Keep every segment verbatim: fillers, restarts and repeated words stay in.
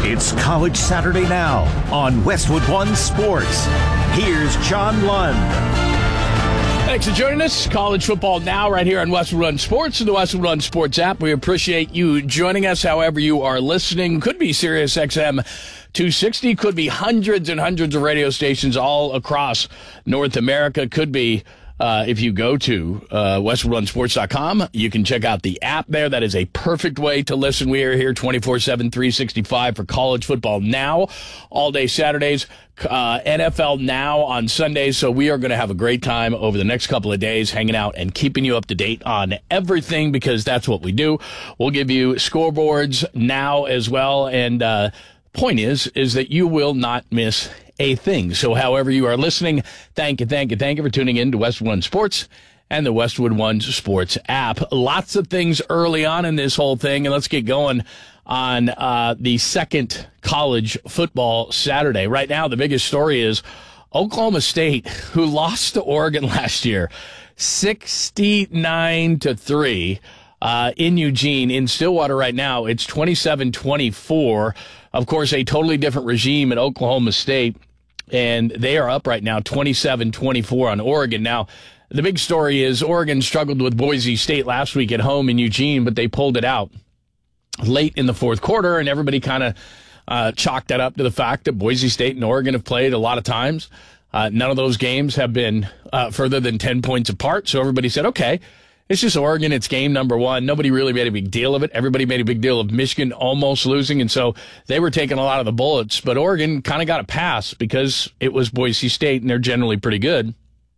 It's College Saturday Now on Westwood One Sports. Here's John Lund. Thanks for joining us. College Football Now right here on Westwood One Sports and the Westwood One Sports app. We appreciate you joining us however you are listening. Could be Sirius X M two sixty, could be hundreds and hundreds of radio stations all across North America. Could be Uh, if you go to uh, westwood one sports dot com, you can check out the app there. That is a perfect way to listen. We are here twenty-four seven, three sixty-five for College Football Now, all day Saturdays, uh, N F L Now on Sundays. So we are going to have a great time over the next couple of days hanging out and keeping you up to date on everything because that's what we do. We'll give you scoreboards now as well. And uh, point is, is that you will not miss a thing. So however you are listening, thank you, thank you, thank you for tuning in to Westwood One Sports and the Westwood One Sports app. Lots of things early on in this whole thing, and let's get going on uh, the second college football Saturday. Right now, the biggest story is Oklahoma State, who lost to Oregon last year, sixty-nine to three. Uh, in Eugene. In Stillwater right now, it's twenty-seven twenty-four. Of course, a totally different regime at Oklahoma State, and they are up right now twenty-seven twenty-four on Oregon. Now, the big story is Oregon struggled with Boise State last week at home in Eugene, but they pulled it out late in the fourth quarter, and everybody kind of uh, chalked that up to the fact that Boise State and Oregon have played a lot of times. Uh, none of those games have been uh, further than ten points apart, so everybody said, okay, it's just Oregon. It's game number one. Nobody really made a big deal of it. Everybody made a big deal of Michigan almost losing, and so they were taking a lot of the bullets. But Oregon kind of got a pass because it was Boise State, and they're generally pretty good.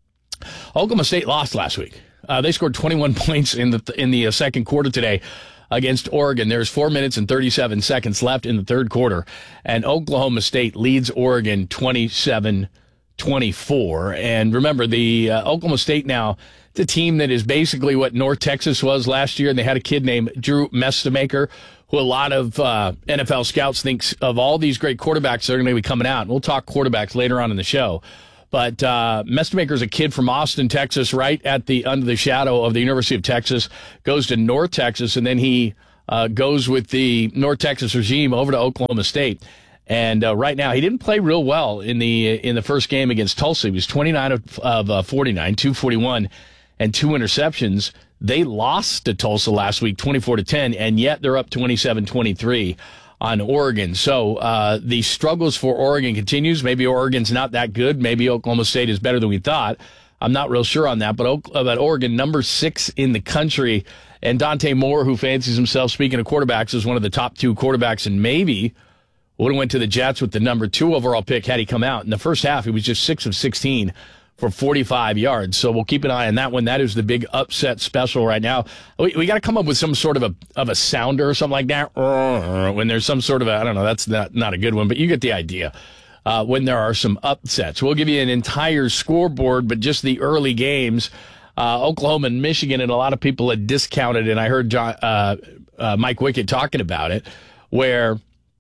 Oklahoma State lost last week. Uh, they scored twenty-one points in the in the uh, second quarter today against Oregon. There's four minutes and thirty-seven seconds left in the third quarter, and Oklahoma State leads Oregon twenty-seven twenty-four. And remember, the uh, Oklahoma State now, it's a team that is basically what North Texas was last year, and they had a kid named Drew Mestemaker, who a lot of uh, N F L scouts thinks of all these great quarterbacks that are going to be coming out. And we'll talk quarterbacks later on in the show. But uh, Mestemaker is a kid from Austin, Texas, right at the under the shadow of the University of Texas, goes to North Texas, and then he uh, goes with the North Texas regime over to Oklahoma State. And uh, right now, he didn't play real well in the in the first game against Tulsa. He was twenty-nine of, of uh, forty-nine, two forty-one, and two interceptions. They lost to Tulsa last week, twenty-four to ten, and yet they're up twenty-seven twenty-three on Oregon. So uh, the struggles for Oregon continues. Maybe Oregon's not that good. Maybe Oklahoma State is better than we thought. I'm not real sure on that. But, but Oregon, number six in the country, and Dante Moore, who fancies himself, speaking of quarterbacks, is one of the top two quarterbacks, and maybe would have went to the Jets with the number two overall pick had he come out. In the first half, he was just six of sixteen for forty-five yards. So we'll keep an eye on that one. That is the big upset special right now. We, we got to come up with some sort of a of a sounder or something like that. When there's some sort of a, I don't know, that's not, not a good one, but you get the idea. Uh, when there are some upsets. We'll give you an entire scoreboard, but just the early games. Uh, Oklahoma and Michigan, and a lot of people had discounted, and I heard John, uh, uh, Mike Wickett talking about it, where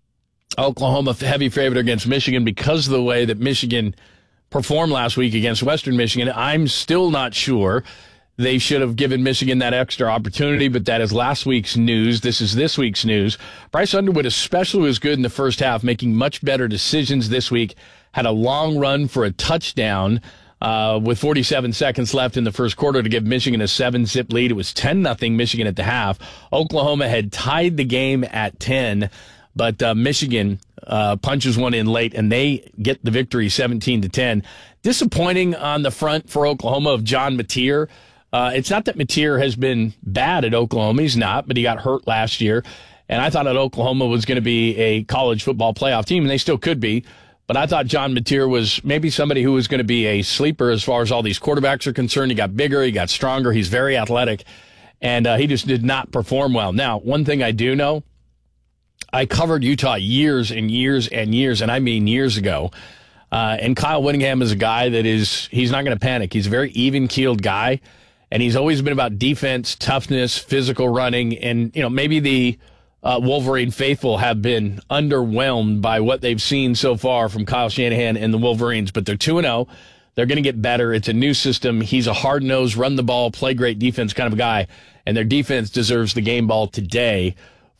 Oklahoma heavy favorite against Michigan because of the way that Michigan performed last week against Western Michigan. I'm still not sure they should have given Michigan that extra opportunity, but that is last week's news. This is this week's news. Bryce Underwood especially was good in the first half, making much better decisions this week. Had a long run for a touchdown uh, with forty-seven seconds left in the first quarter to give Michigan a seven-zip lead. It was ten nothing Michigan at the half. Oklahoma had tied the game at ten. But uh, Michigan uh, punches one in late, and they get the victory seventeen to ten. Disappointing on the front for Oklahoma of John Mateer. Uh, it's not that Mateer has been bad at Oklahoma. He's not, but he got hurt last year. And I thought that Oklahoma was going to be a college football playoff team, and they still could be. But I thought John Mateer was maybe somebody who was going to be a sleeper as far as all these quarterbacks are concerned. He got bigger. He got stronger. He's very athletic. And uh, he just did not perform well. Now, one thing I do know, I covered Utah years and years and years, and I mean years ago. Uh, and Kyle Whittingham is a guy that is, he's not going to panic. He's a very even-keeled guy, and he's always been about defense, toughness, physical running, and, you know, maybe the uh, Wolverine faithful have been underwhelmed by what they've seen so far from Kyle Shanahan and the Wolverines, but they're two and oh. They're going to get better. It's a new system. He's a hard-nosed, run the ball, play great defense kind of guy, and their defense deserves the game ball today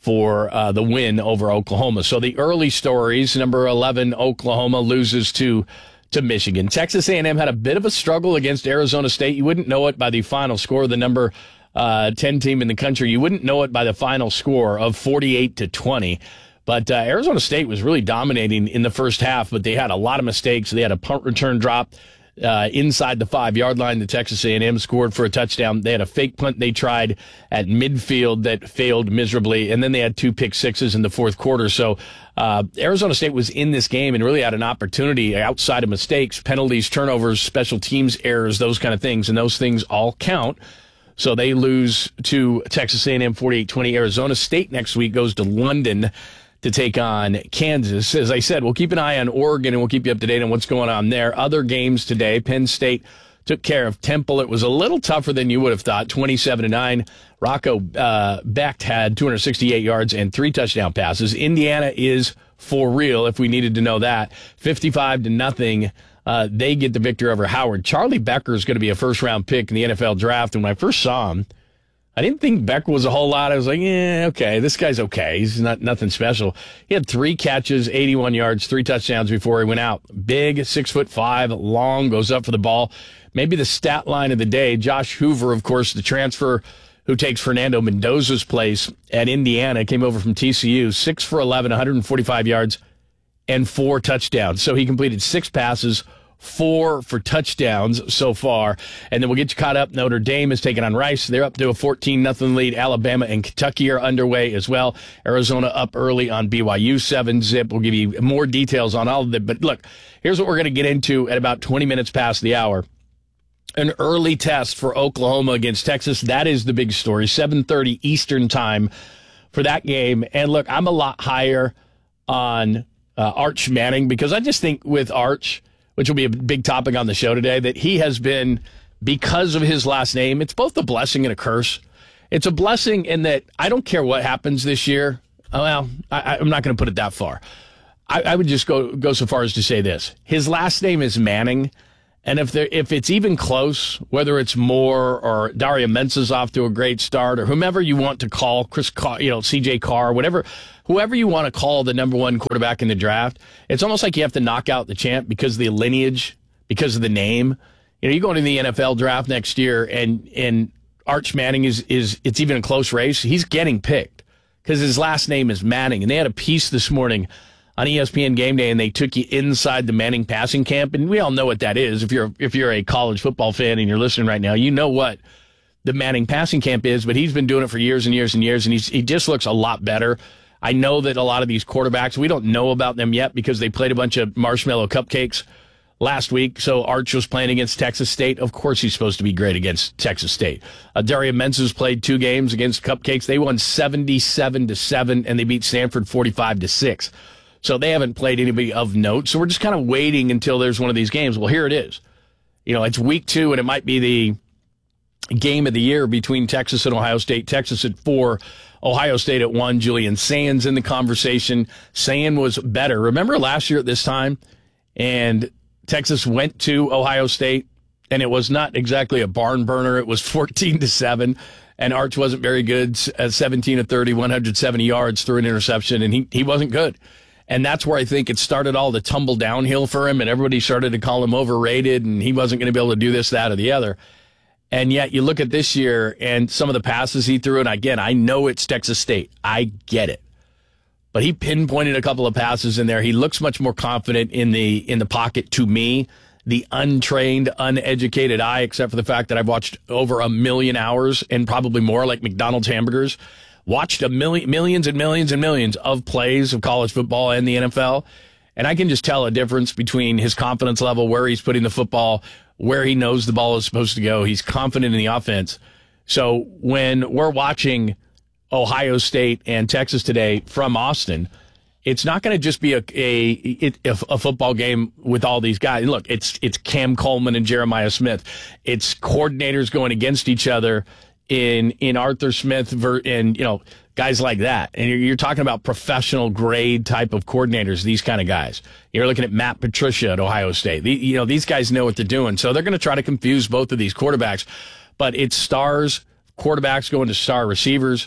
for uh, the win over Oklahoma. So the early stories, number eleven, Oklahoma loses to to Michigan. Texas A and M had a bit of a struggle against Arizona State. You wouldn't know it by the final score. The number uh, ten team in the country, you wouldn't know it by the final score of forty-eight to twenty. But uh, Arizona State was really dominating in the first half, but they had a lot of mistakes. They had a punt return drop uh, inside the five-yard line. The Texas A and M scored for a touchdown. They had a fake punt they tried at midfield that failed miserably, and then they had two pick sixes in the fourth quarter. So uh, Arizona State was in this game and really had an opportunity outside of mistakes, penalties, turnovers, special teams errors, those kind of things, and those things all count. So they lose to Texas A and M forty-eight twenty. Arizona State next week goes to London to take on Kansas. As I said, we'll keep an eye on Oregon, and we'll keep you up to date on what's going on there. Other games today, Penn State took care of Temple. It was a little tougher than you would have thought, twenty-seven to nine. Rocco uh, Becht had two hundred sixty-eight yards and three touchdown passes. Indiana is for real, if we needed to know that. fifty-five to nothing. Uh, they get the victory over Howard. Charlie Becker is going to be a first-round pick in the N F L draft, and when I first saw him, I didn't think Becker was a whole lot. I was like, yeah, okay, this guy's okay. He's not nothing special. He had three catches, eighty-one yards, three touchdowns before he went out. Big, six foot five, long, goes up for the ball. Maybe the stat line of the day, Josh Hoover, of course, the transfer who takes Fernando Mendoza's place at Indiana, came over from T C U, six for eleven, one hundred forty-five yards, and four touchdowns. So he completed six passes, four for touchdowns so far. And then we'll get you caught up. Notre Dame is taking on Rice. They're up to a fourteen nothing lead. Alabama and Kentucky are underway as well. Arizona up early on B Y U, seven zip. We'll give you more details on all of it. But look, here's what we're going to get into at about twenty minutes past the hour. An early test for Oklahoma against Texas. That is the big story. seven thirty Eastern time for that game. And look, I'm a lot higher on uh, Arch Manning because I just think with Arch, which will be a big topic on the show today, that he has been, because of his last name, it's both a blessing and a curse. It's a blessing in that I don't care what happens this year. Well, I, I'm not going to put it that far. I, I would just go go so far as to say this. His last name is Manning, and if there if it's even close, whether it's Moore or Daria Mensa's off to a great start, or whomever you want to call, Chris Carr, you know, C J Carr, whatever, whoever you want to call the number one quarterback in the draft, it's almost like you have to knock out the champ because of the lineage, because of the name. You know, you go into the N F L draft next year, and and Arch Manning is is it's even a close race. He's getting picked because his last name is Manning, and they had a piece this morning on E S P N Game Day, and they took you inside the Manning passing camp, and we all know what that is. If you're if you're a college football fan and you're listening right now, you know what the Manning passing camp is. But he's been doing it for years and years and years, and he's he just looks a lot better. I know that a lot of these quarterbacks, we don't know about them yet because they played a bunch of marshmallow cupcakes last week. So Arch was playing against Texas State. Of course he's supposed to be great against Texas State. Uh, Daria Mensa's played two games against Cupcakes. They won seventy-seven to seven, and they beat Stanford forty-five to six. So they haven't played anybody of note. So we're just kind of waiting until there's one of these games. Well, here it is. You know, it's week two, and it might be the game of the year between Texas and Ohio State. Texas at four, Ohio State at one. Julian Sands in the conversation. Sand was better. Remember last year at this time, and Texas went to Ohio State, and it was not exactly a barn burner. It was fourteen to seven, and Arch wasn't very good at seventeen to thirty, one hundred seventy yards, threw an interception, and he, he wasn't good. And that's where I think it started all to tumble downhill for him, and everybody started to call him overrated, and he wasn't going to be able to do this, that, or the other. And yet you look at this year and some of the passes he threw, and again, I know it's Texas State. I get it. But he pinpointed a couple of passes in there. He looks much more confident in the in the pocket to me, the untrained, uneducated eye, except for the fact that I've watched over a million hours and probably more, like McDonald's hamburgers. Watched a million, millions and millions and millions of plays of college football and the N F L, and I can just tell a difference between his confidence level, where he's putting the football, where he knows the ball is supposed to go. He's confident in the offense. So when we're watching Ohio State and Texas today from Austin, it's not going to just be a, a a football game with all these guys. Look, it's it's Cam Coleman and Jeremiah Smith. It's coordinators going against each other in in Arthur Smith and, you know, guys like that. And you're, you're talking about professional grade type of coordinators, these kind of guys. You're looking at Matt Patricia at Ohio State. The, you know, these guys know what they're doing. So they're going to try to confuse both of these quarterbacks. But it's stars, quarterbacks going to star receivers.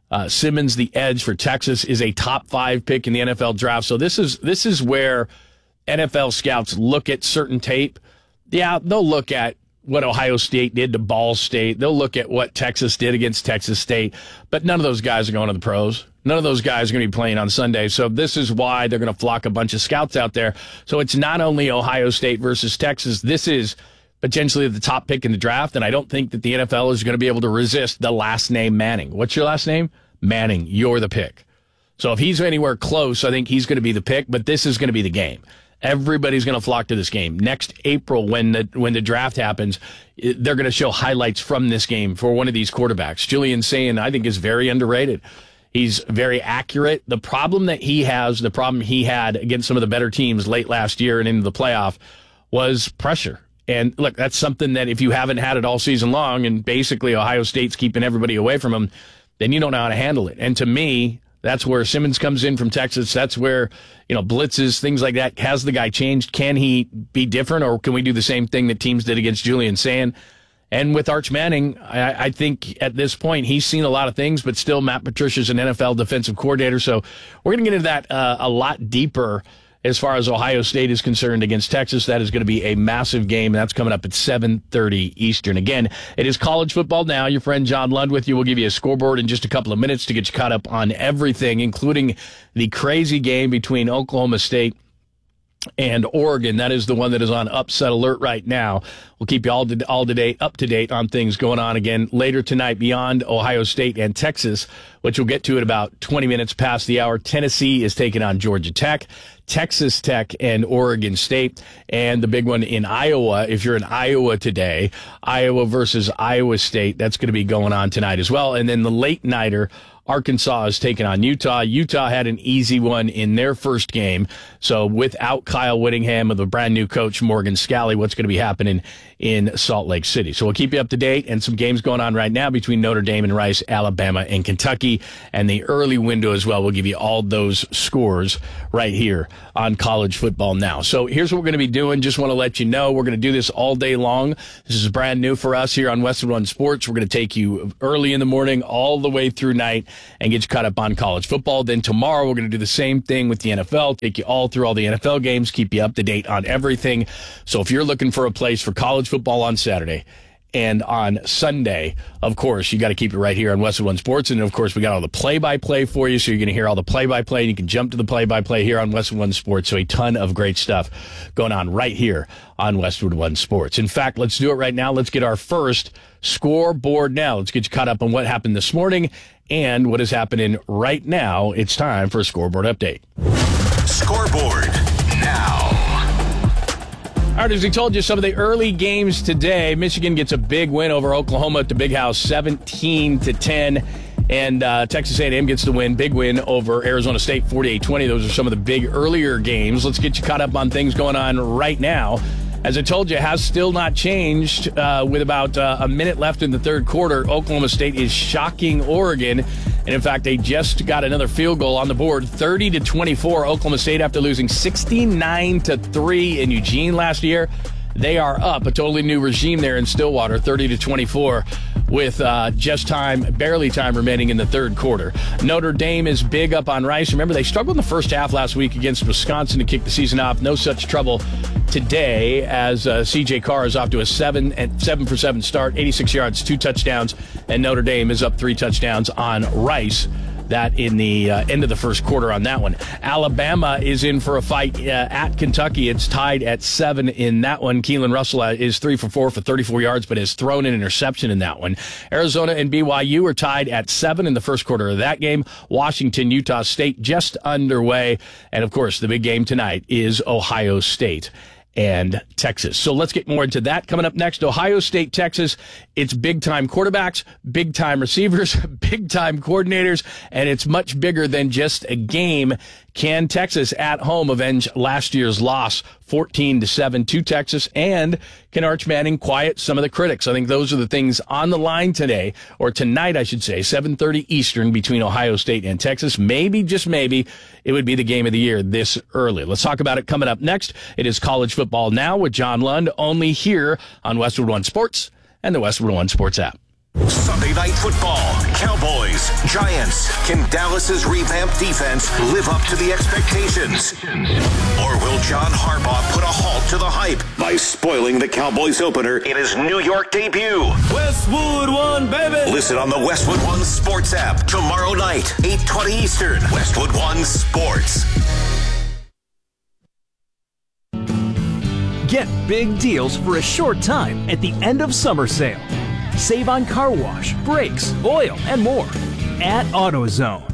Uh, Simmons, the edge for Texas, is a top five pick in the N F L draft. So this is this is where N F L scouts look at certain tape. Yeah, they'll look at what Ohio State did to Ball State. They'll look at what Texas did against Texas State. But none of those guys are going to the pros. None of those guys are going to be playing on Sunday. So this is why they're going to flock a bunch of scouts out there. So it's not only Ohio State versus Texas. This is potentially the top pick in the draft, and I don't think that the N F L is going to be able to resist the last name Manning. What's your last name? Manning. You're the pick. So if he's anywhere close, I think he's going to be the pick, but this is going to be the game. Everybody's going to flock to this game. Next April, when the when the draft happens, they're going to show highlights from this game for one of these quarterbacks. Julian Sayin, I think, is very underrated. He's very accurate. The problem that he has, the problem he had against some of the better teams late last year and into the playoff was pressure. And look, that's something that if you haven't had it all season long and basically Ohio State's keeping everybody away from him, then you don't know how to handle it. And to me, that's where Simmons comes in from Texas. That's where, you know, blitzes, things like that. Has the guy changed? Can he be different, or can we do the same thing that teams did against Julian Sayin? And with Arch Manning, I, I think at this point he's seen a lot of things, but still Matt Patricia's an N F L defensive coordinator. So we're going to get into that uh, a lot deeper as far as Ohio State is concerned against Texas. That is going to be a massive game. That's coming up at seven thirty Eastern. Again, it is college football now. Your friend John Lund with you. We'll give you a scoreboard in just a couple of minutes to get you caught up on everything, including the crazy game between Oklahoma State and Oregon. That is the one that is on upset alert right now. We'll keep you all to, all to date, up to date on things going on again later tonight beyond Ohio State and Texas, which we'll get to at about twenty minutes past the hour. Tennessee is taking on Georgia Tech, Texas Tech, and Oregon State. And the big one in Iowa, if you're in Iowa today, Iowa versus Iowa State, that's going to be going on tonight as well. And then the late nighter, Arkansas is taking on Utah. Utah had an easy one in their first game. So without Kyle Whittingham and the brand new coach, Morgan Scalley, what's going to be happening in Salt Lake City? So we'll keep you up to date, and some games going on right now between Notre Dame and Rice, Alabama and Kentucky, and the early window as well. We'll give you all those scores right here on College Football Now. So here's what we're going to be doing. Just want to let you know we're going to do this all day long. This is brand new for us here on Westwood One Sports. We're going to take you early in the morning all the way through night and get you caught up on college football. Then tomorrow we're going to do the same thing with the N F L, take you all through all the N F L games, keep you up to date on everything. So if you're looking for a place for college football on Saturday and on Sunday, of course, you got to keep it right here on Westwood One Sports. And, of course, we got all the play-by-play for you, so you're going to hear all the play-by-play, and you can jump to the play-by-play here on Westwood One Sports. So a ton of great stuff going on right here on Westwood One Sports. In fact, let's do it right now. Let's get our first scoreboard now. Let's get you caught up on what happened this morning and what is happening right now. It's time for a scoreboard update. Scoreboard now. All right, as we told you, some of the early games today, Michigan gets a big win over Oklahoma at the Big House, seventeen to ten. And uh, Texas A and M gets the win, big win over Arizona State, forty-eight twenty. Those are some of the big earlier games. Let's get you caught up on things going on right now. As I told you, it has still not changed. Uh, with about uh, a minute left in the third quarter, Oklahoma State is shocking Oregon. And, in fact, they just got another field goal on the board, thirty to twenty-four. Oklahoma State, after losing sixty-nine to three in Eugene last year, they are up. A totally new regime there in Stillwater, thirty to twenty-four, with uh, just time, barely time remaining in the third quarter. Notre Dame is big up on Rice. Remember, they struggled in the first half last week against Wisconsin to kick the season off. No such trouble today, as uh, C J Carr is off to a seven and seven for seven start, eighty-six yards, two touchdowns, and Notre Dame is up three touchdowns on Rice. That in the uh, end of the first quarter on that one. Alabama is in for a fight uh, at Kentucky. It's tied at seven in that one. Keelan Russell uh, is three for four for thirty-four yards, but has thrown an interception in that one. Arizona and B Y U are tied at seven in the first quarter of that game. Washington, Utah State just underway. And, of course, the big game tonight is Ohio State and Texas. So let's get more into that. Coming up next, Ohio State, Texas. It's big-time quarterbacks, big-time receivers, big-time coordinators, and it's much bigger than just a game. Can Texas at home avenge last year's loss, fourteen to seven to Texas? And can Arch Manning quiet some of the critics? I think those are the things on the line today, or tonight, I should say, seven thirty Eastern between Ohio State and Texas. Maybe, just maybe, it would be the game of the year this early. Let's talk about it coming up next. It is College Football Now with John Lund, only here on Westwood One Sports and the Westwood One Sports app. Sunday Night Football, Cowboys, Giants. Can Dallas's revamped defense live up to the expectations? Or will John Harbaugh put a halt to the hype by spoiling the Cowboys opener in his New York debut? Westwood One, baby! Listen on the Westwood One Sports app tomorrow night, eight twenty Eastern. Westwood One Sports. Get big deals for a short time at the end of summer sale. Save on car wash, brakes, oil, and more at AutoZone.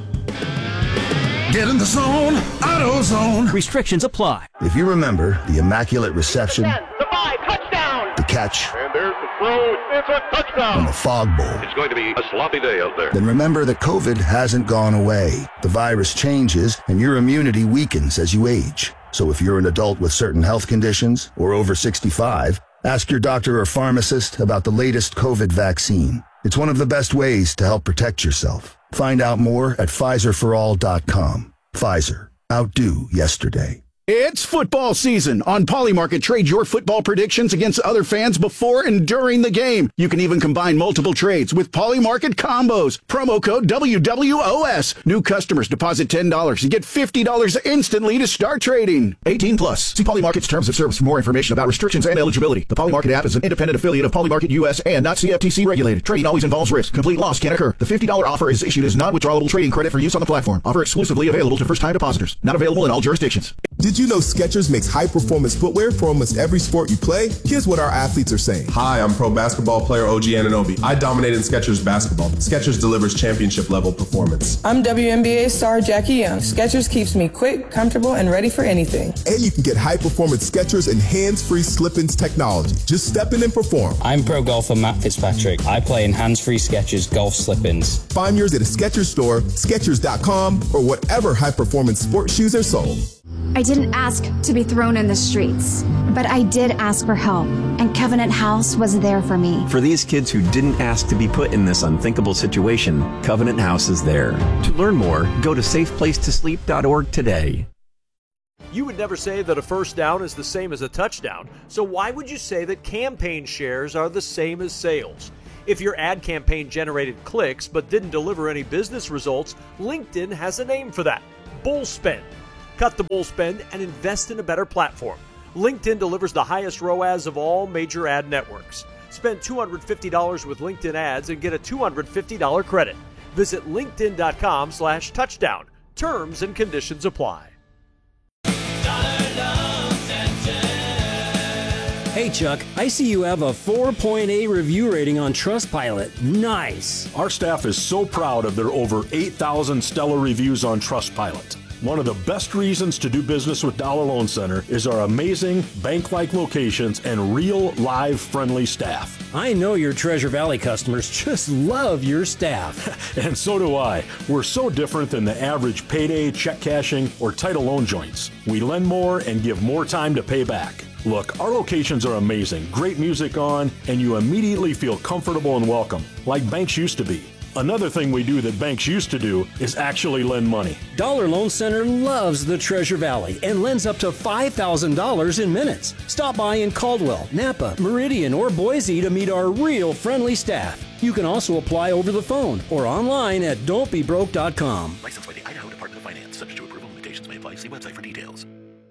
Get in the zone, AutoZone. Restrictions apply. If you remember the immaculate reception, ten, the five, touchdown. The catch, and there's the throw. It's a touchdown. And the fog bowl. It's going to be a sloppy day out there. Then remember that COVID hasn't gone away. The virus changes, and your immunity weakens as you age. So if you're an adult with certain health conditions or over sixty-five, ask your doctor or pharmacist about the latest COVID vaccine. It's one of the best ways to help protect yourself. Find out more at Pfizer for all dot com. Pfizer. Outdo yesterday. It's football season. On Polymarket, trade your football predictions against other fans before and during the game. You can even combine multiple trades with Polymarket combos. Promo code W W O S. New customers deposit ten dollars and get fifty dollars instantly to start trading. eighteen plus. See Polymarket's terms of service for more information about restrictions and eligibility. The Polymarket app is an independent affiliate of Polymarket U S and not C F T C regulated. Trading always involves risk. Complete loss can occur. The fifty dollars offer is issued as non-withdrawable trading credit for use on the platform. Offer exclusively available to first-time depositors. Not available in all jurisdictions. Did you know Skechers makes high-performance footwear for almost every sport you play? Here's what our athletes are saying. Hi, I'm pro basketball player O G Anunoby. I dominate in Skechers basketball. Skechers delivers championship-level performance. I'm W N B A star Jackie Young. Skechers keeps me quick, comfortable, and ready for anything. And you can get high-performance Skechers and hands-free slip-ins technology. Just step in and perform. I'm pro golfer Matt Fitzpatrick. I play in hands-free Skechers golf slip-ins. Find yours at a Skechers store, Skechers dot com, or whatever high-performance sports shoes are sold. I didn't ask to be thrown in the streets, but I did ask for help, and Covenant House was there for me. For these kids who didn't ask to be put in this unthinkable situation, Covenant House is there. To learn more, go to safe place to sleep dot org today. You would never say that a first down is the same as a touchdown, so why would you say that campaign shares are the same as sales? If your ad campaign generated clicks but didn't deliver any business results, LinkedIn has a name for that: bull spend. Cut the bull spend and invest in a better platform. LinkedIn delivers the highest R O A S of all major ad networks. Spend two hundred fifty dollars with LinkedIn ads and get a two hundred fifty dollars credit. Visit linkedin dot com slash touchdown. Terms and conditions apply. Hey Chuck, I see you have a four point eight review rating on Trustpilot. Nice. Our staff is so proud of their over eight thousand stellar reviews on Trustpilot. One of the best reasons to do business with Dollar Loan Center is our amazing bank-like locations and real, live, friendly staff. I know your Treasure Valley customers just love your staff. And so do I. We're so different than the average payday, check cashing, or title loan joints. We lend more and give more time to pay back. Look, our locations are amazing, great music on, and you immediately feel comfortable and welcome, like banks used to be. Another thing we do that banks used to do is actually lend money. Dollar Loan Center loves the Treasure Valley and lends up to five thousand dollars in minutes. Stop by in Caldwell, Napa, Meridian, or Boise to meet our real friendly staff. You can also apply over the phone or online at don't be broke dot com. Licensed by the Idaho Department of Finance. Subject to approval. Limitations may apply. See website for details.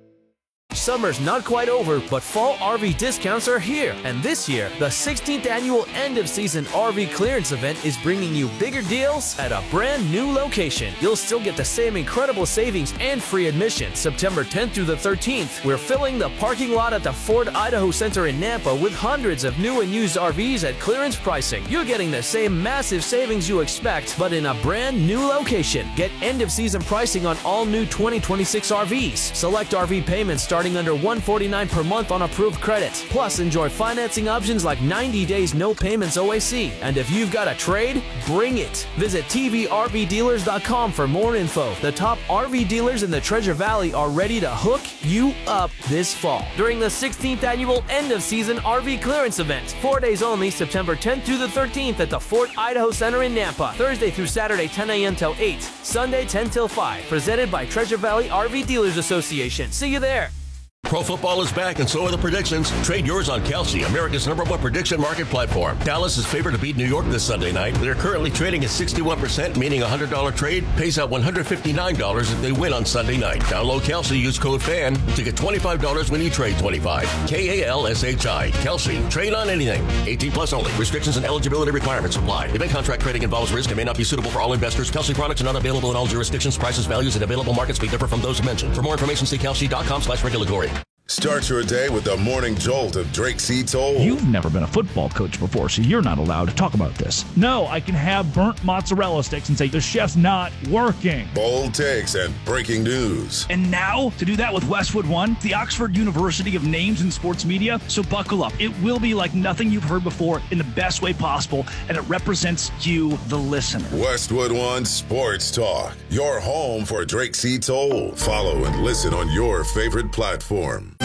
Summer's not quite over, but fall R V discounts are here. And this year, the sixteenth annual end-of-season R V clearance event is bringing you bigger deals at a brand new location. You'll still get the same incredible savings and free admission. September tenth through the thirteenth, we're filling the parking lot at the Ford Idaho Center in Nampa with hundreds of new and used R Vs at clearance pricing. You're getting the same massive savings you expect, but in a brand new location. Get end-of-season pricing on all new twenty twenty-six R Vs. Select R V payments starting under one hundred forty-nine dollars per month on approved credit. Plus, enjoy financing options like ninety days no payments O A C. And if you've got a trade, bring it. Visit T V R V dealers dot com for more info. The top R V dealers in the Treasure Valley are ready to hook you up this fall during the sixteenth annual end-of-season R V clearance event. Four days only, September tenth through the thirteenth at the Fort Idaho Center in Nampa. Thursday through Saturday, ten a.m. till eight. Sunday, ten till five. Presented by Treasure Valley R V Dealers Association. See you there. Pro football is back, and so are the predictions. Trade yours on Kalshi, America's number one prediction market platform. Dallas is favored to beat New York this Sunday night. They're currently trading at sixty-one percent, meaning a one hundred dollars trade pays out one hundred fifty-nine dollars if they win on Sunday night. Download Kalshi, use code FAN to get twenty-five dollars when you trade twenty-five. K A L S H I. Kalshi. Trade on anything. eighteen plus only. Restrictions and eligibility requirements apply. Event contract trading involves risk and may not be suitable for all investors. Kalshi products are not available in all jurisdictions. Prices, values, and available markets may differ from those mentioned. For more information, see Kalshi.com slash regulatory. Start your day with the morning jolt of Drake C. Toll. You've never been a football coach before, so you're not allowed to talk about this. No, I can have burnt mozzarella sticks and say, the chef's not working. Bold takes and breaking news. And now, to do that with Westwood One, the Oxford University of names in sports media, so buckle up. It will be like nothing you've heard before in the best way possible, and it represents you, the listener. Westwood One Sports Talk, your home for Drake C. Toll. Follow and listen on your favorite platform.